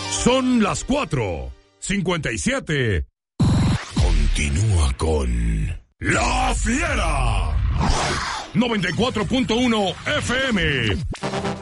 Son las 4:57. Continúa con La Fiera. 94.1 FM.